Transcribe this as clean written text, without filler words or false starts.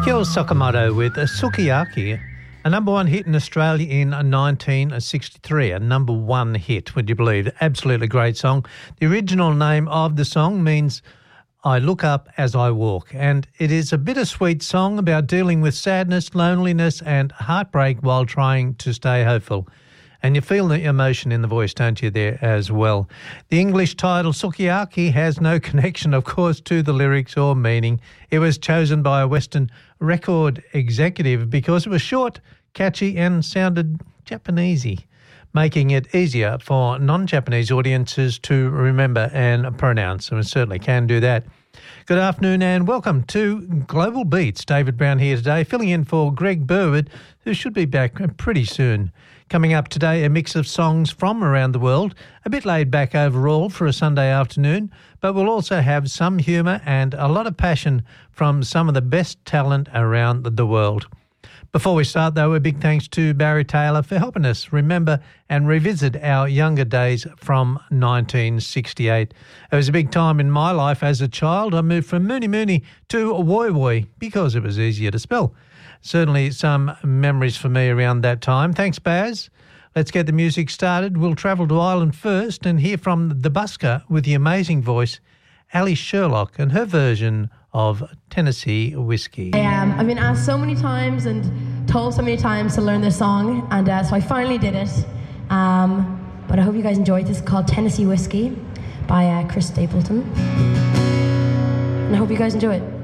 Kyo Sakamoto with Sukiyaki, a number one hit in Australia in 1963, a number one hit, would you believe? Absolutely great song. The original name of the song means I look up as I walk, and it is a bittersweet song about dealing with sadness, loneliness and heartbreak while trying to stay hopeful. And you feel the emotion in the voice, don't you, there as well? The English title, Sukiyaki, has no connection, of course, to the lyrics or meaning. It was chosen by a Western record executive because it was short, catchy and sounded Japanesey, making it easier for non-Japanese audiences to remember and pronounce, and we certainly can do that. Good afternoon and welcome to Global Beats. David Brown here today, filling in for Greg Burwood, who should be back pretty soon. Coming up today, a mix of songs from around the world, a bit laid back overall for a Sunday afternoon, but we'll also have some humour and a lot of passion from some of the best talent around the world. Before we start, though, a big thanks to Barry Taylor for helping us remember and revisit our younger days from 1968. It was a big time in my life as a child. I moved from Mooney Mooney to Woy Woy because it was easier to spell. Certainly some memories for me around that time. Thanks, Baz. Let's get the music started. We'll travel to Ireland first and hear from the busker with the amazing voice, Ali Sherlock, and her version of Tennessee Whiskey. I've been asked so many times and told so many times to learn this song, and so I finally did it. But I hope you guys enjoyed this. It's called Tennessee Whiskey by Chris Stapleton. And I hope you guys enjoy it.